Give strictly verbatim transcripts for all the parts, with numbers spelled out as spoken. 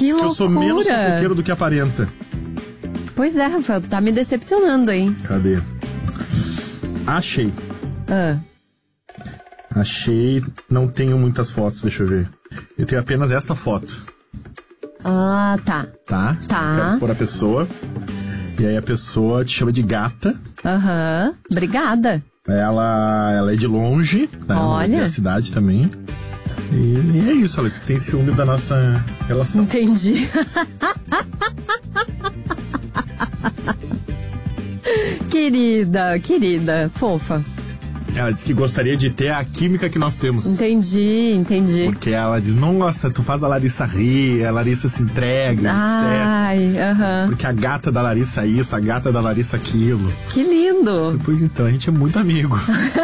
Que loucura. Que eu sou menos fofoqueiro do que aparenta. Pois é, Rafael, tá me decepcionando, hein? Cadê? Achei. Ah. Achei, não tenho muitas fotos, deixa eu ver. Eu tenho apenas esta foto. Ah, tá. Tá? Tá. Quero expor a pessoa. E aí a pessoa te chama de gata. Aham, uhum. Obrigada. Ela, ela é de longe, né? Olha. Da cidade também. E, e é isso, ela disse que tem ciúmes da nossa relação. Entendi. Querida, querida, fofa. Ela disse que gostaria de ter a química que nós temos. Entendi, entendi. Porque ela diz, nossa, tu faz a Larissa rir, a Larissa se entrega, Ai, aham. uh-huh. Porque a gata da Larissa é isso, a gata da Larissa aquilo. Que lindo. Pois então, a gente é muito amigo.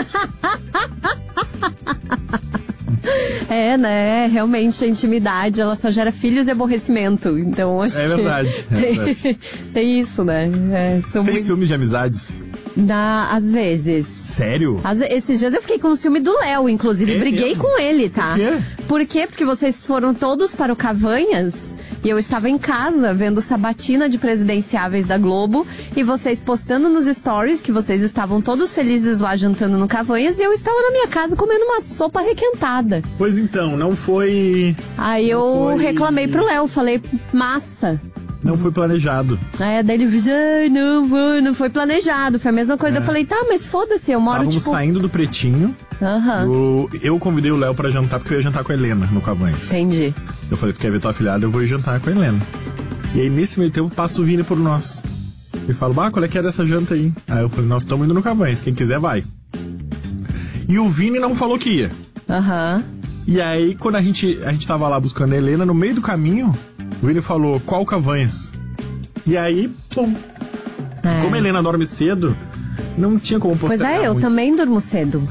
É, né? Realmente a intimidade, ela só gera filhos e aborrecimento. Então, acho é verdade, que... É tem, verdade. Tem isso, né? É, são tem muito... ciúmes de amizades? Da, às vezes. Sério? Às, esses dias eu fiquei com o ciúme do Léo, inclusive. É Briguei mesmo? com ele, tá? Por quê? Por quê? Porque vocês foram todos para o Cavanhas e eu estava em casa vendo Sabatina de Presidenciáveis da Globo e vocês postando nos stories que vocês estavam todos felizes lá jantando no Cavanhas e eu estava na minha casa comendo uma sopa requentada. Pois então, não foi... Aí eu foi... reclamei pro Léo, falei, massa. Não foi planejado. É, daí ele disse, ah, não, foi, não foi planejado. Foi a mesma coisa. É. Eu falei, tá, mas foda-se, eu moro, Estávamos tipo... saindo do Pretinho. Aham. Uhum. Eu, eu convidei o Léo pra jantar, porque eu ia jantar com a Helena no Cavanhas. Entendi. Eu falei, tu quer ver tua afilhada? Eu vou ir jantar com a Helena. E aí, nesse meio tempo, passa o Vini por nós. E fala, bah, qual é que é dessa janta aí? Aí eu falei, nós estamos indo no Cavanhas, quem quiser vai. E o Vini não falou que ia. Aham. Uhum. E aí, quando a gente, a gente tava lá buscando a Helena, no meio do caminho, o Vini falou, qual Cavanhas? E aí, pum. É. Como a Helena dorme cedo, não tinha como postergar Pois é, eu muito. também durmo cedo.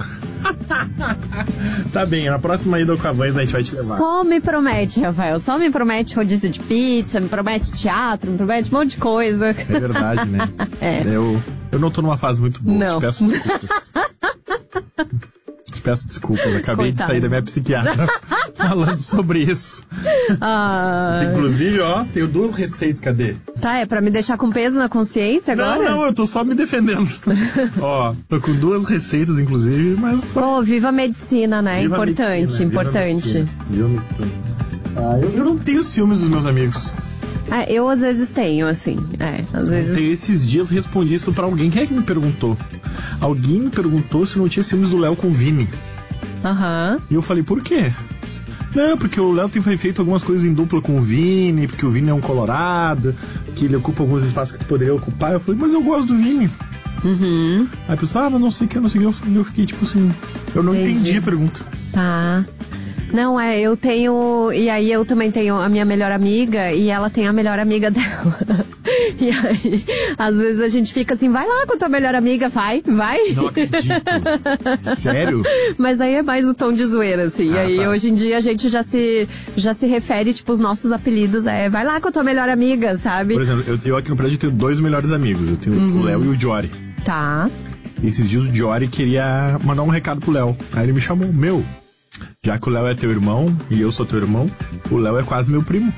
Tá bem, na próxima ida ao Cavanhas a gente vai te levar. Só me promete, Rafael, só me promete rodízio de pizza, me promete teatro, me promete um monte de coisa. É verdade, né? É. Eu, eu não tô numa fase muito boa, não. te peço desculpas. Te peço desculpas, eu acabei Coitado. de sair da minha psiquiatra falando sobre isso. Ah. Inclusive, ó, tenho duas receitas, cadê? Tá, é pra me deixar com peso na consciência agora? Não, não, eu tô só me defendendo. Ó, tô com duas receitas, inclusive, mas... Pô, viva a medicina, né? Viva importante, a medicina, importante. Viva a medicina. Viva a medicina. Ah, eu, eu não tenho ciúmes dos meus amigos. Ah, eu às vezes tenho, assim, é, às vezes... Tem esses dias respondi isso pra alguém, quem é que me perguntou? Alguém me perguntou se não tinha ciúmes do Léo com o Vini. Aham. Uhum. E eu falei, por quê? Não, porque o Léo tem feito algumas coisas em dupla com o Vini, porque o Vini é um colorado, que ele ocupa alguns espaços que tu poderia ocupar. Eu falei, mas eu gosto do Vini. Uhum. Aí a pessoa, ah, mas não sei o que, eu não sei o que. Eu fiquei tipo assim, eu não entendi, entendi a pergunta. Tá. Não, é, eu tenho... E aí eu também tenho a minha melhor amiga e ela tem a melhor amiga dela. E aí, às vezes a gente fica assim, vai lá com a tua melhor amiga, vai, vai. Não acredito. Sério? Mas aí é mais o tom de zoeira, assim. Ah, aí tá. Hoje em dia a gente já se, já se refere, tipo, os nossos apelidos é, vai lá com a tua melhor amiga, sabe? Por exemplo, eu, eu aqui no prédio tenho dois melhores amigos. Eu tenho uhum. o Léo e o Jory. Tá. E esses dias o Jory queria mandar um recado pro Léo. Aí ele me chamou, meu... Já que o Léo é teu irmão e eu sou teu irmão, o Léo é quase meu primo.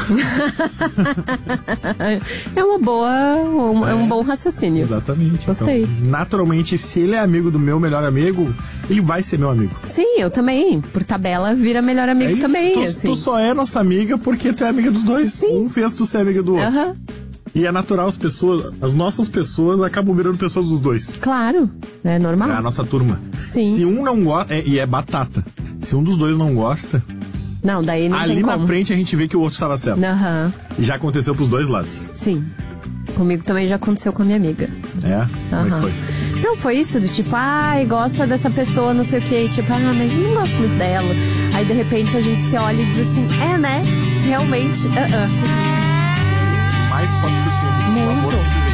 É uma boa, um, é. é um bom raciocínio. Exatamente. Gostei. Então, naturalmente, se ele é amigo do meu melhor amigo, ele vai ser meu amigo. Sim, eu também. Por tabela, vira melhor amigo é também. Tu, assim. tu só é nossa amiga porque tu é amiga dos dois. Sim. Um fez tu ser amiga do outro. Uhum. E é natural, as pessoas, as nossas pessoas acabam virando pessoas dos dois. Claro, é normal. É a nossa turma. Sim. Se um não gosta, é, e é batata, se um dos dois não gosta... Não, daí não ali tem como. na frente a gente vê que o outro estava certo. Aham. Uhum. E já aconteceu pros dois lados. Sim. Comigo também já aconteceu com a minha amiga. É? Como uhum. é que foi? Não, foi isso, do tipo, ai, gosta dessa pessoa, não sei o quê. Tipo, ah, mas eu não gosto muito dela. Aí, de repente, a gente se olha e diz assim, é, né? Realmente, uh-uh. Mais forte que o ciúmes. Muito.